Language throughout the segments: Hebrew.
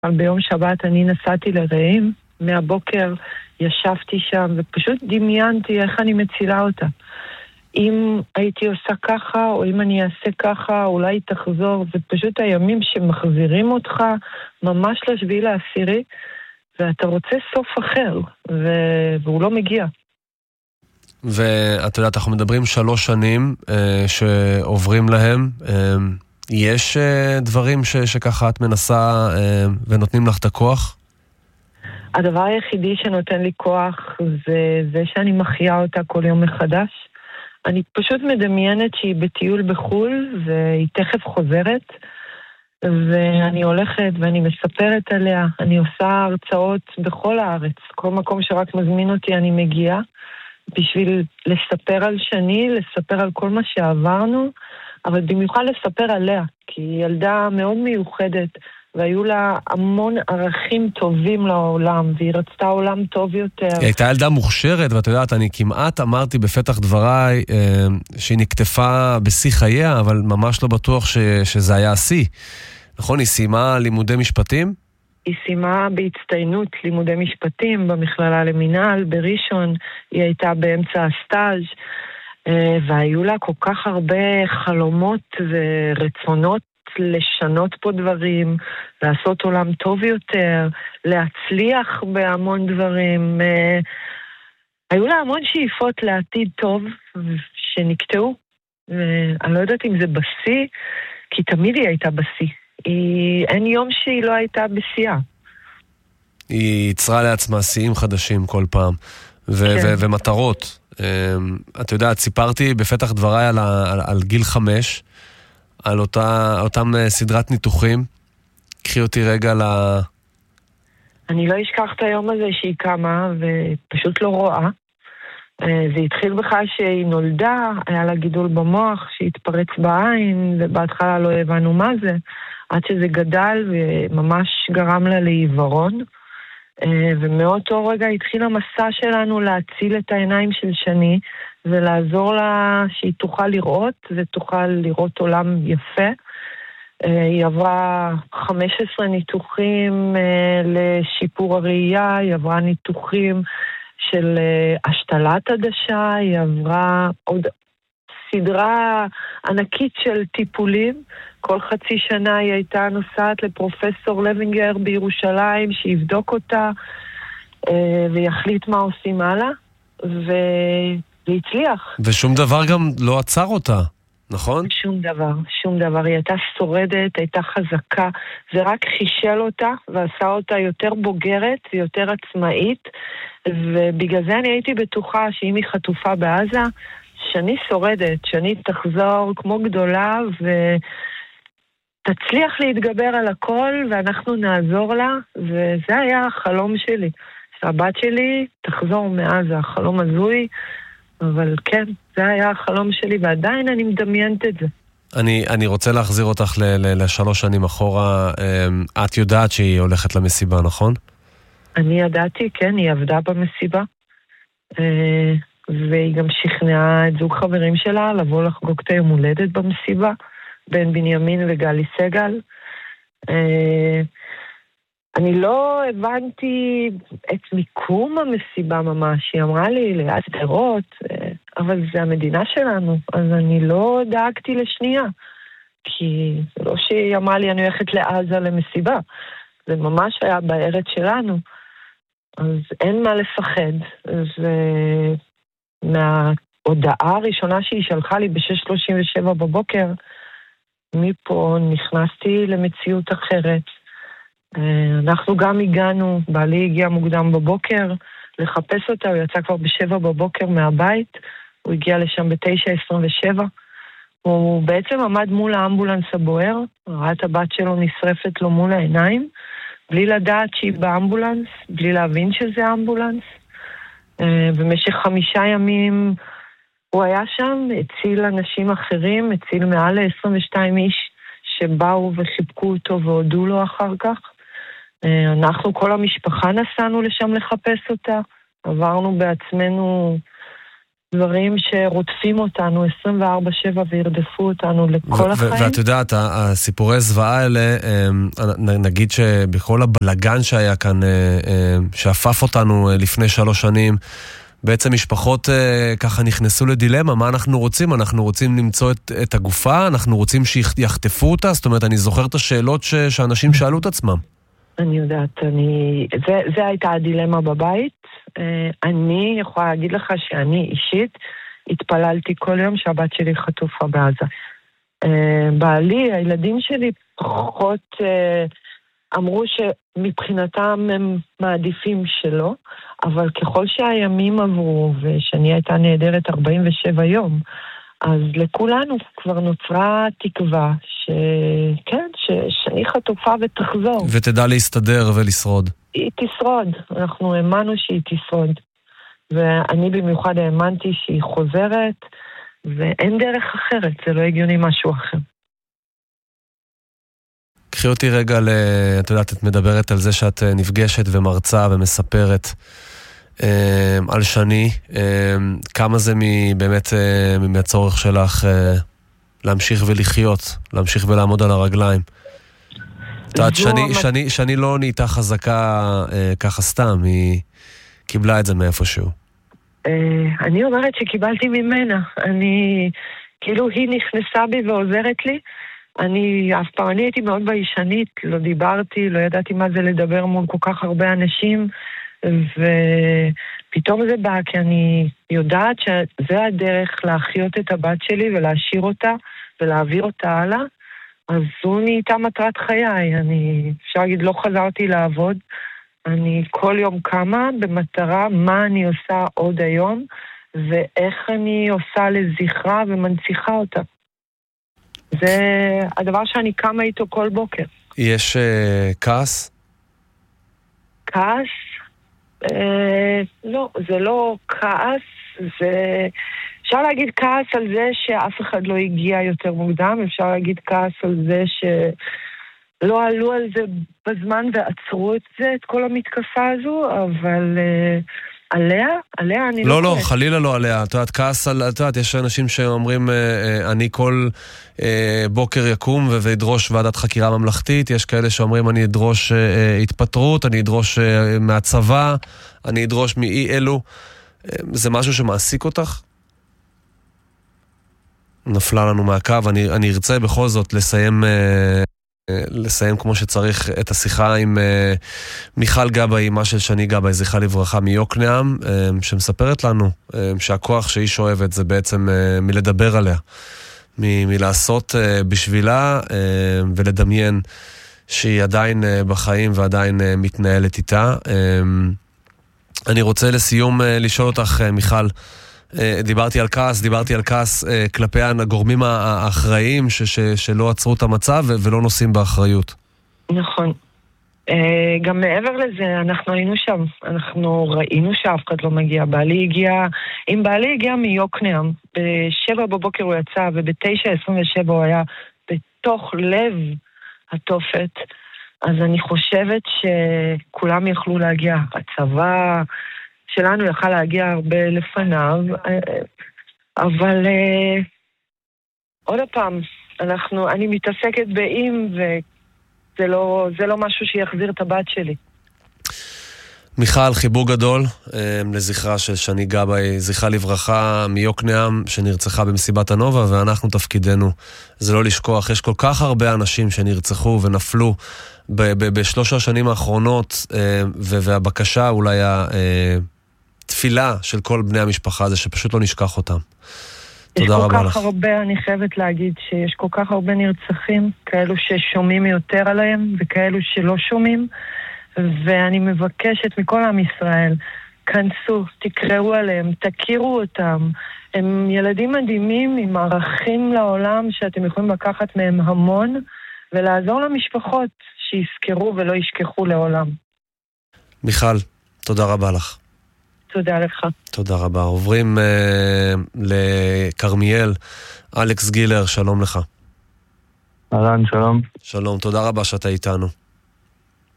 אבל ביום שבת אני נסעתי לרעים, מהבוקר ישבתי שם ופשוט דמיינתי איך אני מצילה אותה. אם הייתי עושה ככה, או אם אני אעשה ככה, אולי היא תחזור. זה פשוט הימים שמחזירים אותך ממש לשביעי לעשירי, ואתה רוצה סוף אחר, והוא לא מגיע. ואת יודעת, אנחנו מדברים 3 שנים שעוברים להם. יש דברים שככה את מנסה ונותנים לך את הכוח? הדבר היחידי שנותן לי כוח זה שאני מחיה אותה כל יום מחדש. אני פשוט מדמיינת שהיא בטיול בחול והיא תכף חוזרת, ואני הולכת ואני מספרת עליה. אני עושה הרצאות בכל הארץ, כל מקום שרק מזמין אותי אני מגיעה, בשביל לספר על שני, לספר על כל מה שעברנו, אבל במיוחד לספר עליה, כי היא ילדה מאוד מיוחדת, והיו לה המון ערכים טובים לעולם, והיא רצתה עולם טוב יותר. היא הייתה ילדה מוכשרת, ואת יודעת, אני כמעט אמרתי בפתח דבריי שהיא נקטפה בשיא חייה, אבל ממש לא בטוח שזה היה השיא. נכון, היא סיימה לימודי משפטים? היא סיימה בהצטיינות לימודי משפטים במכללה למינהל, בראשון. היא הייתה באמצע הסטאז' והיו לה כל כך הרבה חלומות ורצונות לשנות פה דברים, לעשות עולם טוב יותר, להצליח בהמון דברים. היו לה המון שאיפות לעתיד טוב שנקטעו. אני לא יודעת אם זה בשיא, כי תמיד היא הייתה בשיא. אין יום שהיא לא הייתה בשיאה. היא יצרה לעצמה שיאים חדשים כל פעם, ומטרות. את יודעת, סיפרתי בפתח דבריי על גיל 5, על אותם סדרת ניתוחים. קחי אותי רגע אני לא אשכח את היום הזה שהיא קמה ופשוט לא רואה. זה התחיל בכלל שהיא נולדה, היה לה גידול במוח שהתפרץ בעין, ובהתחלה לא הבנו מה זה, עד שזה גדל וממש גרם לה לעיוורון. ומאותו רגע התחיל המסע שלנו להציל את העיניים של שני, ולעזור לה שהיא תוכל לראות, ותוכל לראות עולם יפה. היא עברה 15 ניתוחים לשיפור הראייה, היא עברה ניתוחים של השתלת עדשה, היא עברה עוד סדרה ענקית של טיפולים. כל חצי שנה היא הייתה נוסעת לפרופסור לוינגר בירושלים, שיבדוק אותה ויחליט מה עושים הלאה, והצליח. ושום דבר גם לא עצר אותה, נכון? שום דבר. היא הייתה שורדת, הייתה חזקה, זה רק חישל אותה ועשה אותה יותר בוגרת ויותר עצמאית, ובגלל זה אני הייתי בטוחה שאם היא חטופה בעזה, שני שורדת, שני תחזור כמו גדולה ותצליח להתגבר על הכל, ואנחנו נעזור לה, וזה היה החלום שלי. שהבת שלי תחזור מעזה, החלום הזוי, אבל כן, זה היה החלום שלי, ועדיין אני מדמיינת את זה. אני רוצה להחזיר אותך ל3 שנים אחורה. את יודעת שהיא הולכת למסיבה, נכון? אני ידעתי, כן, היא עבדה במסיבה. והיא גם שכנעה את זוג חברים שלה לבוא לחגוג את היום הולדת במסיבה, בין בנימין וגלי סגל. אני לא הבנתי את מיקום המסיבה ממש, היא אמרה לי ליד שדרות, אבל זה המדינה שלנו, אז אני לא דאגתי לשנייה, כי זה לא שהיא אמרה לי אני הולכת לעזה למסיבה, זה ממש היה בארץ שלנו, אז אין מה לפחד. אז מההודעה הראשונה שהיא שלחה לי ב-6:37 בבוקר, מפה נכנסתי למציאות אחרת. אנחנו גם הגענו, בעלי הגיע מוקדם בבוקר לחפש אותה, הוא יצא כבר ב7 בבוקר מהבית, הוא הגיע לשם ב9:27, הוא בעצם עמד מול האמבולנס הבוער, ראה את הבת שלו נשרפת לו מול העיניים, בלי לדעת שהיא באמבולנס, בלי להבין שזה אמבולנס. במשך 5 ימים הוא היה שם, הציל אנשים אחרים, הציל מעל 22 איש שבאו וחיבקו אותו והודו לו אחר כך. אנחנו, כל המשפחה נסענו לשם לחפש אותה, עברנו בעצמנו דברים שרודפים אותנו 24/7 וירדפו אותנו לכל החיים. ואת יודעת, הסיפורי זוועה האלה, נגיד שבכל הבלגן שהיה כאן, שאפף אותנו לפני 3 שנים, בעצם משפחות ככה נכנסו לדילמה, מה אנחנו רוצים? אנחנו רוצים למצוא את הגופה, אנחנו רוצים שיחטפו אותה, זאת אומרת, אני זוכר את השאלות שאנשים שאלו את עצמם. אני יודעת, זה הייתה הדילמה בבית. אני יכולה להגיד לך שאני אישית התפללתי כל יום שהבת שלי חטופה בעזה. בעלי, הילדים שלי פחות אמרו שמבחינתם הם מעדיפים שלא, אבל ככל שהימים עברו ושאני הייתה נהדרת 47 יום, אז לכולנו כבר נוצרה תקווה שכן, שאני חטופה ותחזור. ותדע להסתדר ולשרוד. היא תשרוד, אנחנו האמנו שהיא תשרוד. ואני במיוחד האמנתי שהיא חוזרת, ואין דרך אחרת, זה לא הגיוני משהו אחר. קחי אותי רגע, את יודעת, את מדברת על זה שאת נפגשת ומרצה ומספרת על שני, כמה זה באמת מהצורך שלך להמשיך ולחיות, להמשיך ולעמוד על הרגליים. את יודעת, שני לא נהייתה חזקה ככה סתם, היא קיבלה את זה מאיפשהו. אני אומרת שקיבלתי ממנה, כאילו היא נכנסה בי ועוזרת לי, אף פעם אני הייתי מאוד ביישנית, לא דיברתי, לא ידעתי מה זה לדבר מול כל כך הרבה אנשים, ופתאום זה בא, כי אני יודעת שזה הדרך להחיות את הבת שלי ולהשאיר אותה ולהעביר אותה הלאה, אז זו נהייתה מטרת חיי. אפשר להגיד, לא חזרתי לעבוד, אני כל יום קמה במטרה מה אני עושה עוד היום, ואיך אני עושה לזכרה ומנציחה אותה. זה הדבר שאני קמה איתו כל בוקר. יש כעס? כעס? לא, זה לא כעס, אפשר להגיד כעס על זה שאף אחד לא הגיע יותר מוקדם, אפשר להגיד כעס על זה שלא עלו על זה בזמן ועצרו את זה, את כל המתקפה הזו, אבל עליה אני לא... לא, חלילה לא עליה. את יודעת, כעס על... את יודעת, יש אנשים שאומרים, אני כל בוקר יקום וידרוש ועדת חקירה ממלכתית, יש כאלה שאומרים, אני אדרוש התפטרות, אני אדרוש מהצבא, אני אדרוש מאי אלו. זה משהו שמעסיק אותך? נפלה לנו מהקו. אני ארצה בכל זאת לסיים כמו שצריך את השיחה עם מיכל גבאי, אמא של שני גבאי, זכרה לברכה, מיוקנעם, שמספרת לנו שהכוח שהיא שואבת זה בעצם מלדבר עליה, מלעשות בשבילה ולדמיין שהיא עדיין בחיים ועדיין מתנהלת איתה. אני רוצה לסיום לשאול אותך, מיכל, דיברתי על כעס כלפי הגורמים האחראיים שלא עצרו את המצב ולא נושאים באחריות. נכון. גם מעבר לזה, אנחנו היינו שם, אנחנו ראינו שאף אחד לא מגיע. אם בעלי הגיע מיוקנעם, ב-7 בבוקר הוא יצא, וב-9:27 הוא היה בתוך לב התופת, אז אני חושבת שכולם יכלו להגיע. הצבא שלנו יכל להגיע הרבה לפניו, אבל עוד פעם, אני מתעסקת באם, וזה לא משהו שיחזיר את הבת שלי. מיכל, חיבוק גדול לזכרה של שני גבאי, זכרה לברכה מיוקנעם, שנרצחה במסיבת הנובה, ואנחנו תפקידנו זה לא לשכוח. יש כל כך הרבה אנשים שנרצחו ונפלו בשלוש השנים האחרונות, והבקשה אולי התפילה של כל בני המשפחה זה שפשוט לא נשכח אותם. תודה רבה לך. יש כל כך הרבה, אני חייבת להגיד שיש כל כך הרבה נרצחים, כאלו ששומעים יותר עליהם וכאלו שלא שומעים, ואני מבקשת מכל עם ישראל, כנסו, תקראו עליהם, תכירו אותם. הם ילדים מדהימים עם ערכים לעולם שאתם יכולים לקחת מהם המון, ולעזור למשפחות שיזכרו ולא ישכחו לעולם. מיכל, תודה רבה לך. תודה לך. תודה רבה. עוברים לקרמיאל. אלכס גילר, שלום לך. אהלן, שלום. שלום, תודה רבה שאתה איתנו.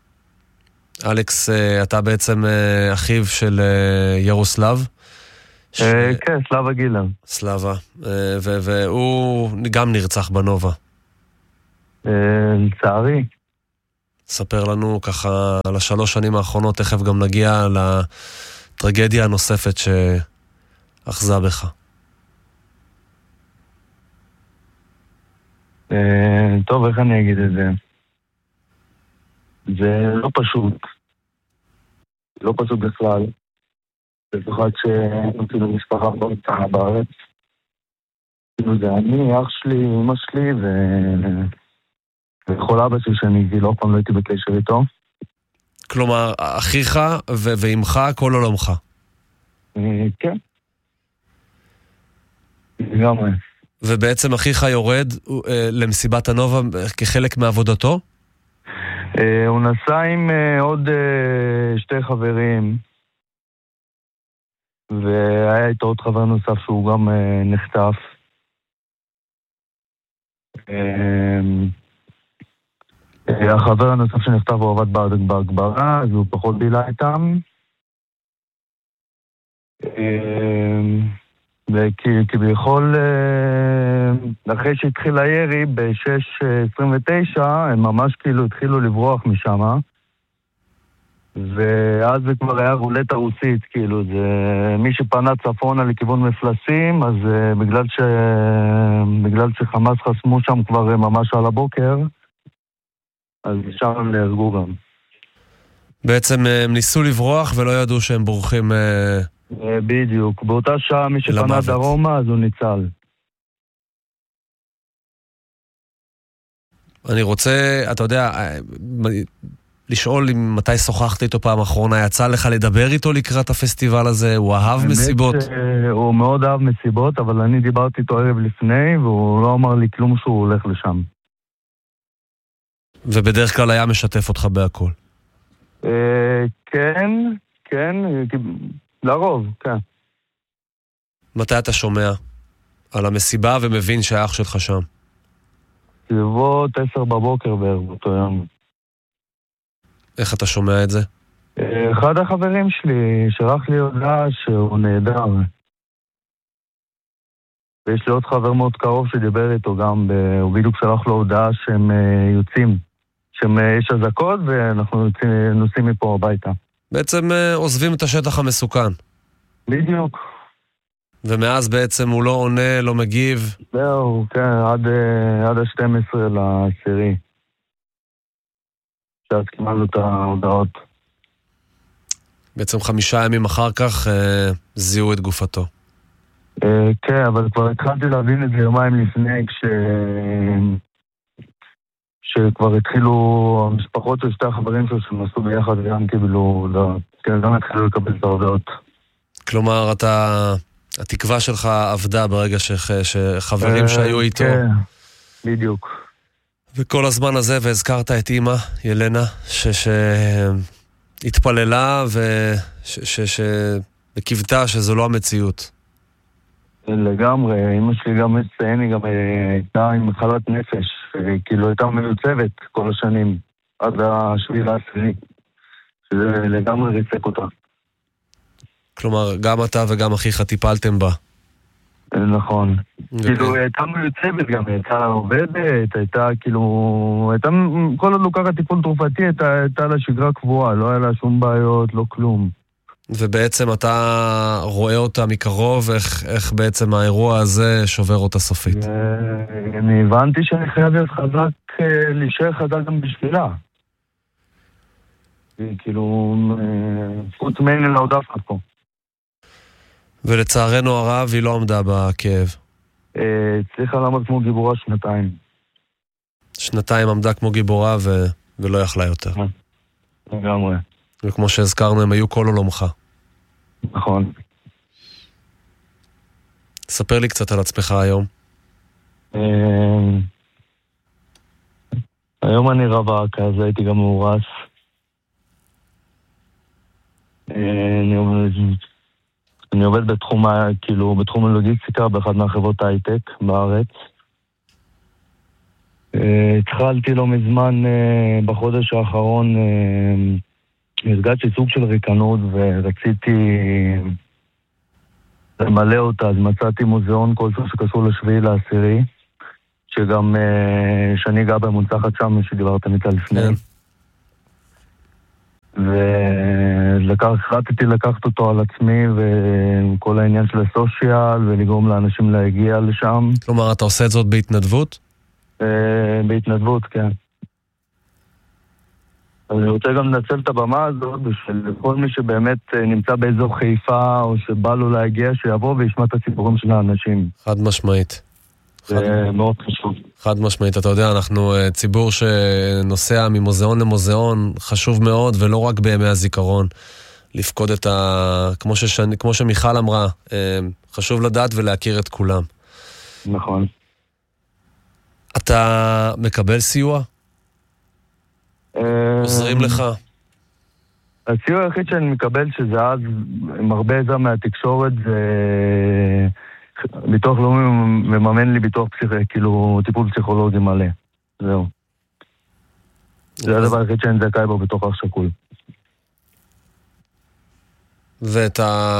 אלכס, אתה בעצם אחיו של ירוסלב, כן, סלאבה גילר. סלאבה. והוא גם נרצח בנובה. לצערי. ספר לנו ככה על 3 שנים האחרונות, תכף גם נגיע לטרגדיה הנוספת שאחזה בך. טוב, איך אני אגיד את זה? זה לא פשוט. לא פשוט בכלל. במיוחד שנותינו משפחה בארץ בארץ. זה אני, אח שלי, אמא שלי וכל אבא שלי שאני כאילו אף פעם לא הייתי בקשר איתו. כלומר, אחיך ואמך כל עולמך. כן. לגמרי. ובעצם אחיך יורד למסיבת הנובה כחלק מעבודתו? הוא נסע עם עוד 2 חברים, והיה איתו עוד חבר נוסף שהוא גם נחטף. החבר הנוסף שנחטף הוא עבד בהגברה, אז הוא פחות בילה איתם. וכביכול, אחרי שהתחיל הירי ב-6:29, הם ממש כאילו התחילו לברוח משם. ואז זה כבר היה רולטה רוסית, כאילו, זה מי שפנה צפונה לכיוון מפלסים, אז בגלל שחמאס חסמו שם כבר ממש על הבוקר, אז שם הם נהרגו גם. בעצם הם ניסו לברוח ולא ידעו שהם בורחים בדיוק. באותה שעה מי שפנה דרומה, אז הוא ניצל. אני רוצה, אתה יודע, לשאול אם מתי שוחחת איתו פעם אחרונה, יצא לך לדבר איתו לקראת הפסטיבל הזה? הוא אהב מסיבות? הוא מאוד אהב מסיבות, אבל אני דיברתי איתו ערב לפני, והוא לא אמר לי כלום שהוא הולך לשם. ובדרך כלל היה משתף אותך בהכל? כן, לרוב, כן. מתי אתה שומע על המסיבה ומבין שהאח שלך שם? סביבות 10 בבוקר בערב אותו יום. איך אתה שומע את זה? אחד החברים שלי שלח לי הודעה שהוא נהדר. ויש לי עוד חבר מאוד קרוב שדיבר איתו גם, הוא בדיוק שלח לו הודעה שהם יוצאים, שיש אזעקות ואנחנו נוסעים מפה הביתה. בעצם עוזבים את השטח המסוכן. בדיוק. ומאז בעצם הוא לא עונה, לא מגיב? זהו, כן, עד ה-12 לעשירי. שאז קיבלנו את ההודעות. בעצם 5 ימים אחר כך זיהו את גופתו. כן, אבל כבר התחלתי להבין את זה יומיים לפני, שכבר התחילו המשפחות של 2 החברים שלו שנסעו ביחד וגם קיבלו, גם התחילו לקבל את ההודעות. כלומר, התקווה שלך עבדה ברגע שחברים שהיו איתו. כן, בדיוק. וכל הזמן הזה, והזכרת את אמא, ילנה, שהתפללה וקיוותה שזו לא המציאות. לגמרי, אמא שלי גם מציין, היא גם הייתה עם מחלת נפש, כאילו הייתה מיוצבת כל השנים, עד 7/10, שזה לגמרי ריסק אותה. כלומר, גם אתה וגם אחיך טיפלתם בה. נכון. כאילו, הייתה מיוצבת גם, הייתה עובדת, הייתה כאילו, כל עוד לוקחת טיפול תרופתי, הייתה לה שגרה קבועה, לא היה לה שום בעיות, לא כלום. ובעצם אתה רואה אותה מקרוב, איך בעצם האירוע הזה שובר אותה סופית? אני הבנתי שאני חייב להיות חזק, להישאר חזק גם בשבילה. כאילו, חוץ מעין לעודף פה. ולצערנו הרב היא לא עמדה בכאב. צריכה לעמוד כמו גיבורה 2 2 עמדה כמו גיבורה ולא יכלה יותר. לגמרי. וכמו שהזכרנו, הם היו כל עולמך. נכון. ספר לי קצת על עצמך היום. היום אני רווק, אז הייתי גם מאורס. אני עובד בתחום הלוגיסטיקה באחד מהחברות הייטק בארץ. התחלתי לא מזמן, בחודש האחרון, הרגשתי סוג של ריקנות ורציתי למלא אותה, אז מצאתי מוזיאון כלשהו שקשור ל7/10, שגם, שאני אגע במונצחת שם, שדיברתם איתה לפני. והחלטתי לקחת אותו על עצמי, וכל העניין של הסושיאל, ולגרום לאנשים להגיע לשם. כלומר, אתה עושה את זאת בהתנדבות? בהתנדבות, כן. אז אני רוצה גם לנצל את הבמה הזאת, בשביל כל מי שבאמת נמצא באזור חיפה, או שבא לו להגיע, שיבוא וישמע את הסיפורים של האנשים. חד משמעית. זה מאוד חשוב. חד משמעית, אתה יודע, אנחנו ציבור שנוסע ממוזיאון למוזיאון, חשוב מאוד, ולא רק בימי הזיכרון, לפקוד את כמו שמיכל אמרה, חשוב לדעת ולהכיר את כולם. נכון. אתה מקבל סיוע? עוזרים לך? הסיוע היחיד שאני מקבל, שזה אז עם הרבה עזרה מהתקשורת, זה ביטוח לאומי מממן לי ביטוח כאילו טיפול פסיכולוגי מלא. זהו. זה הדבר היחיד שאני זכאי בו בתוך אח שכול. ואת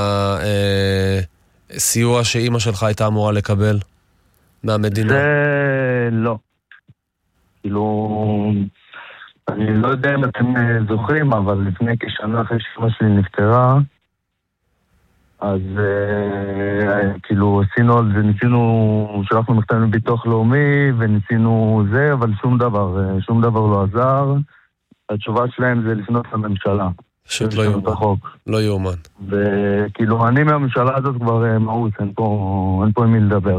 הסיוע שאימא שלך הייתה אמורה לקבל מהמדינה? זה לא. כאילו, אני לא יודע אם אתם זוכרים, אבל לפני כשנה אחרי שאימא שלי נפטרה, אז כאילו עשינו על זה, שלחנו מכתב לביטוח לאומי וניסינו זה, אבל שום דבר לא עזר. התשובה שלהם זה לפנות לממשלה. פשוט לא יאומן. לא יאומן. וכאילו אני מהממשלה הזאת כבר מאוס, אין פה עם מי לדבר.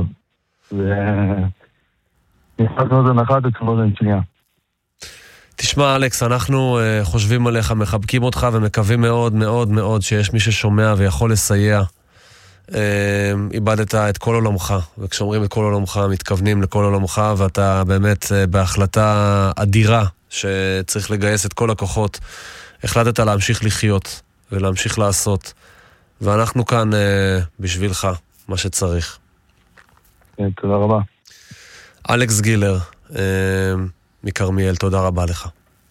ונכנסנו את הנחת אצלנו את שנייה. תשמע אלכס, אנחנו חושבים עליך, מחבקים אותך ומקווים מאוד מאוד מאוד שיש מי ששומע ויכול לסייע. איבדת את כל עולמך, וכשאומרים את כל עולמך מתכוונים לכל עולמך, ואתה באמת בהחלטה אדירה שצריך לגייס את כל הכוחות. החלטת להמשיך לחיות ולהמשיך לעשות, ואנחנו כאן בשבילך, מה שצריך. תודה רבה. אלכס גילר מקרמיאל, תודה רבה לך.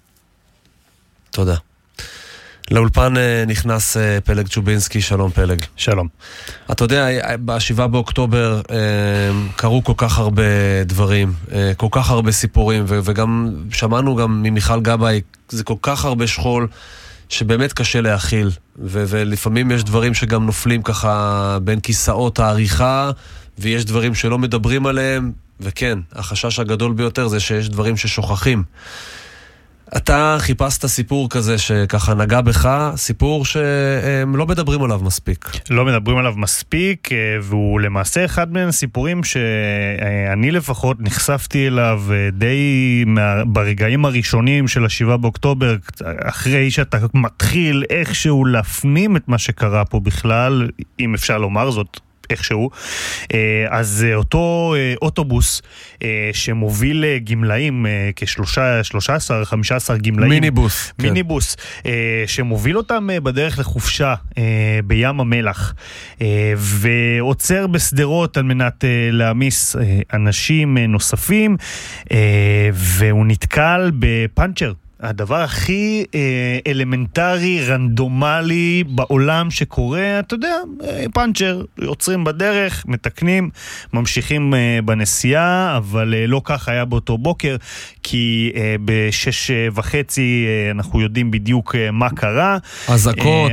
תודה. לאולפן נכנס פלג צ'ובינסקי, שלום פלג. שלום. אתה יודע, ב7 באוקטובר קרו כל כך הרבה דברים, כל כך הרבה סיפורים, וגם שמענו גם ממיכל גבאי, זה כל כך הרבה שכול, שבאמת קשה להכיל, ולפעמים יש דברים שגם נופלים ככה בין כיסאות העריכה, ויש דברים שלא מדברים עליהם, וכן, החשש הגדול ביותר זה שיש דברים ששוכחים. אתה חיפשת סיפור כזה שככה נגע בך, סיפור שלא מדברים עליו מספיק. לא מדברים עליו מספיק, והוא למעשה אחד מן הסיפורים שאני לפחות נחשפתי אליו די ברגעים הראשונים של 7 באוקטובר, אחרי שאתה מתחיל איכשהו להפנים את מה שקרה פה בכלל, אם אפשר לומר זאת. איכשהו, אז אותו אוטובוס שמוביל גמלאים, כ-13-15 גמלאים, מיניבוס, שמוביל אותם בדרך לחופשה בים המלח, ועוצר בסדרות על מנת להמיס אנשים נוספים, והוא נתקל בפנצ'ר. הדבר הכי אלמנטרי, רנדומלי בעולם שקורה, אתה יודע, פנצ'ר, יוצרים בדרך, מתקנים, ממשיכים בנסיעה, אבל לא כך היה באותו בוקר, כי ב6:30 אנחנו יודעים בדיוק מה קרה. אזעקות,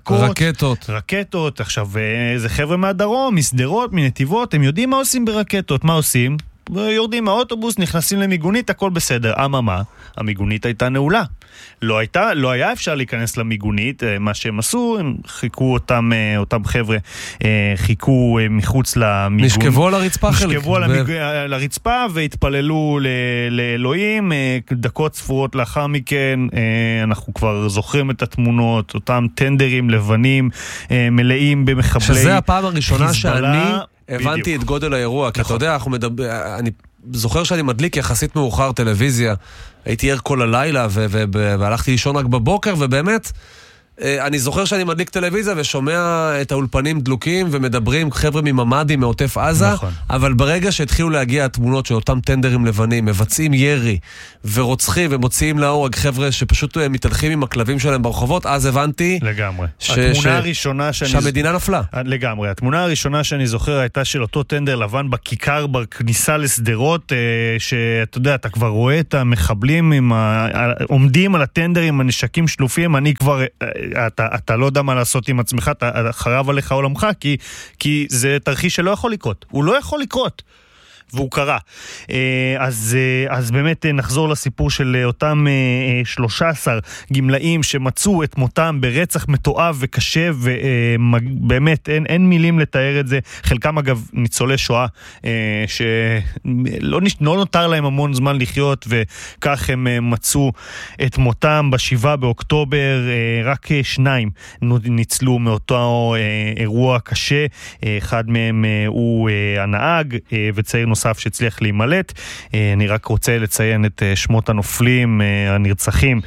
רקטות. עכשיו, זה חבר'ה מהדרום, מסדרות, מנתיבות, הם יודעים מה עושים ברקטות, מה עושים? יורדים מהאוטובוס, נכנסים למיגונית, הכל בסדר. אממה, המיגונית הייתה נעולה. לא היה אפשר להיכנס למיגונית, מה שהם עשו, הם חיכו אותם חבר'ה, חיכו מחוץ למיגון. נשכבו על הרצפה נשכבו על הרצפה והתפללו לאלוהים. דקות ספורות לאחר מכן, אנחנו כבר זוכרים את התמונות, אותם טנדרים לבנים, מלאים במחבלי חיזבאללה. שזה הפעם הראשונה שאני הבנתי את גודל האירוע, כי אתה יודע, אני זוכר שאני מדליק יחסית מאוחר טלוויזיה, הייתי ער כל הלילה והלכתי לישון רק בבוקר, ובאמת אני זוכר שאני מדליק טלוויזיה ושומע את האולפנים דלוקים ומדברים חבר'ה מממדים מעוטף עזה, נכון. אבל ברגע שהתחילו להגיע התמונות של אותם טנדרים לבנים, מבצעים ירי ורוצחים ומוציאים להורג חבר'ה שפשוט מתהלכים עם הכלבים שלהם ברחובות, אז הבנתי לגמרי. התמונה הראשונה שהמדינה נפלה. לגמרי. התמונה הראשונה שאני זוכר הייתה של אותו טנדר לבן בכיכר בכניסה לסדרות, שאתה יודע, אתה כבר רואה את המחבלים עומדים על הטנדר עם הנשקים שלופים, אני כבר אתה לא יודע מה לעשות עם עצמך, אתה חרב עליך עולמך, כי זה תרחיש שלא יכול לקרות. הוא לא יכול לקרות. והוא קרה. אז באמת נחזור לסיפור של אותם 13 גמלאים שמצאו את מותם ברצח מתועב וקשה, ובאמת אין מילים לתאר את זה. חלקם אגב ניצולי שואה, שלא נותר להם המון זמן לחיות, וכך הם מצאו את מותם ב7 באוקטובר. רק 2 ניצלו מאותו אירוע קשה. אחד מהם הוא הנהג, וצעיר נוסף שהצליח להימלט. אני רק רוצה לציין את שמות הנופלים, הנרצחים.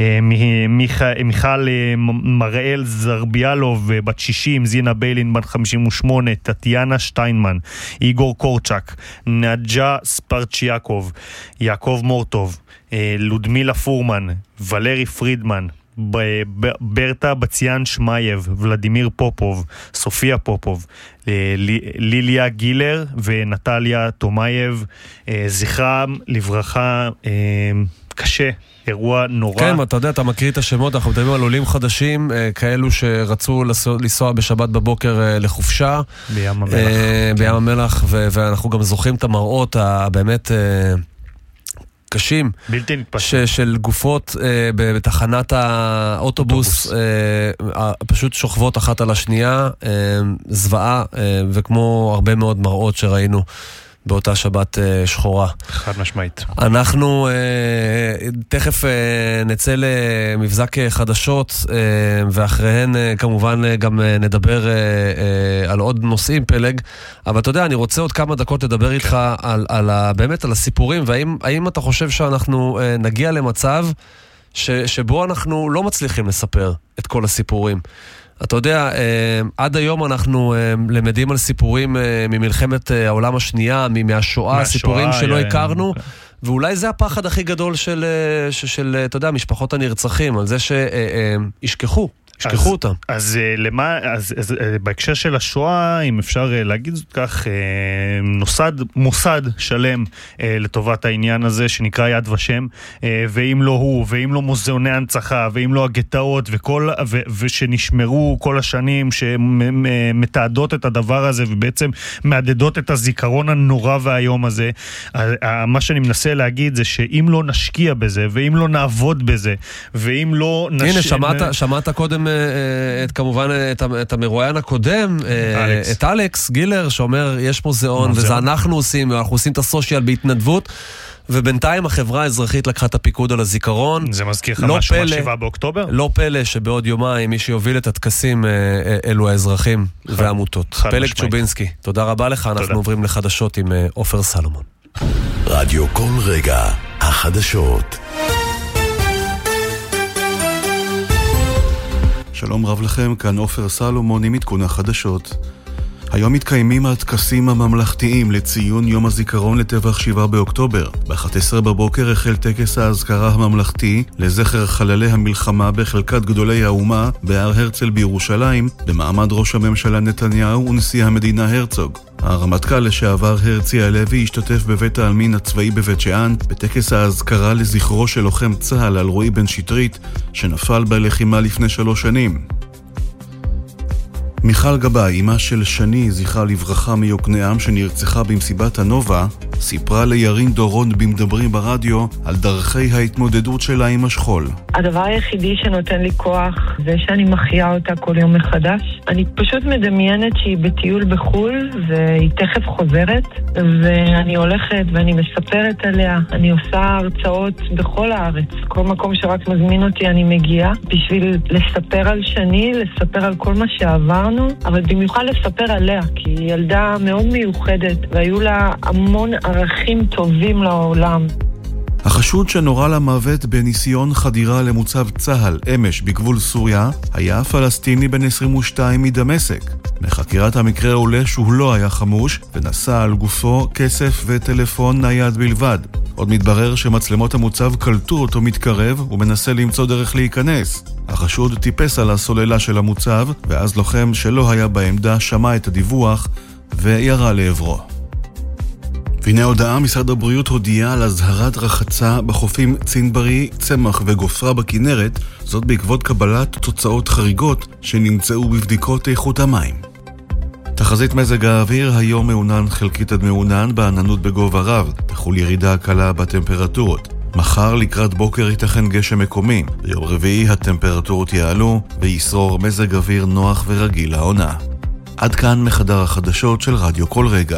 מיכל מראל זרביאלוב, בת 60, זינה ביילין, בת 58, טטיאנה שטיינמן, איגור קורצ'ק, נג'ה ספרצ'יאקוב, יעקב מורטוב, לודמילה פורמן, ולרי פרידמן, ברטה בציין שמייב, ולדימיר פופוב, סופיה פופוב, ליליה גילר ונטליה תומייב. זכרם לברכה. קשה, אירוע נורא. כן, אתה יודע, אתה מקריא את השמות, אנחנו מדברים על עולים חדשים, כאלו שרצו לנסוע בשבת בבוקר לחופשה בים המלח, ואנחנו גם זוכרים את המראות הבאמת קשים של גופות בתחנת האוטובוס, פשוט שוכבות אחת על השנייה, זוועה, וכמו הרבה מאוד מראות שראינו באותה שבת שחורה. חד משמעית. אנחנו תכף נצא למבזק חדשות, ואחריהן כמובן גם נדבר על עוד נושאים, פלג, אבל אתה יודע, אני רוצה עוד כמה דקות לדבר איתך באמת על הסיפורים, והאם אתה חושב שאנחנו נגיע למצב שבו אנחנו לא מצליחים לספר את כל הסיפורים. אתה יודע, עד היום אנחנו למדים על סיפורים ממלחמת העולם השנייה, מהשואה, סיפורים שלא הכרנו, ואולי זה הפחד הכי גדול של, אתה יודע, משפחות הנרצחים, על זה שישכחו אותם. אז בהקשר של השואה, אם אפשר להגיד זאת כך, נוסד מוסד שלם לטובת העניין הזה שנקרא יד ושם, ואם לא הוא, ואם לא מוזיאוני הנצחה, ואם לא הגטאות, ושנשמרו כל השנים, שמתעדות את הדבר הזה, ובעצם מעדדות את הזיכרון הנורא והיום הזה. מה שאני מנסה להגיד זה שאם לא נשקיע בזה, ואם לא נעבוד בזה, ואם לא הנה, שמעת קודם כמובן את המרואיין הקודם, את אלכס גילר, שאומר יש מוזיאון, וזה אנחנו עושים, ואנחנו עושים את הסושיאל בהתנדבות, ובינתיים החברה האזרחית לקחה את הפיקוד על הזיכרון. זה מזכיר לך משהו מה7 באוקטובר? לא פלא שבעוד יומיים מי שיוביל את התקסים אלו האזרחים והעמותות. פלג צ'ובינסקי, תודה רבה לך. אנחנו עוברים לחדשות עם עופר סלומון. רדיו כל רגע, החדשות. שלום רב לכם, כאן עופר סלומון עם עדכון החדשות. היום מתקיימים הטקסים הממלכתיים לציון יום הזיכרון לטבח 7 באוקטובר. ב-11 בבוקר החל טקס ההזכרה הממלכתי לזכר חללי המלחמה בחלקת גדולי האומה בהר הרצל בירושלים, במעמד ראש הממשלה נתניהו ונשיא המדינה הרצוג. הרמטכ"ל לשעבר הרצי הלוי השתתף בבית העלמין הצבאי בבית שאן בטקס ההזכרה לזכרו של לוחם צה"ל אלרועי בן שטרית שנפל בלחימה לפני 3 שנים. מיכל גבאי, אמא של שני, זכרה לברכה מיוקנעם שנרצחה במסיבת הנובה, סיפרה לירין דורון במדברים ברדיו על דרכי ההתמודדות שלה עם השכול. הדבר היחידי שנותן לי כוח זה שאני מחיה אותה כל יום מחדש. אני פשוט מדמיינת שהיא בטיול בחול והיא תכף חוזרת, ואני הולכת ואני מספרת עליה. אני עושה הרצאות בכל הארץ. כל מקום שרק מזמין אותי אני מגיעה בשביל לספר על שני, לספר על כל מה שעברנו, אבל במיוחד לספר עליה, כי היא ילדה מאוד מיוחדת והיו לה המון ערכים טובים לעולם. החשוד שנורה למוות בניסיון חדירה למוצב צהל אמש בגבול סוריה היה פלסטיני בן 22 מדמשק. מחקירת המקרה עולה שהוא לא היה חמוש ונשא על גופו כסף וטלפון נייד בלבד. עוד מתברר שמצלמות המוצב קלטו אותו מתקרב ומנסה למצוא דרך להיכנס. החשוד טיפס על הסוללה של המוצב ואז לוחם שלא היה בעמדה שמע את הדיווח וירה לעברו. והנה הודעה, משרד הבריאות הודיע על הזהרת רחצה בחופים צינברי, צמח וגופרה בכנרת, זאת בעקבות קבלת תוצאות חריגות שנמצאו בבדיקות איכות המים. תחזית מזג האוויר, היום מעונן חלקית עד מעונן, בעננות בגובה רב, תחול ירידה קלה בטמפרטורות. מחר לקראת בוקר ייתכן גשם מקומי, ביום רביעי הטמפרטורות יעלו וישרור מזג אוויר נוח ורגיל לעונה. עד כאן מחדר החדשות של רדיו כל רגע.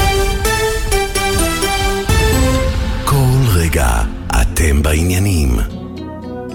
כל רגע אתם בעניינים.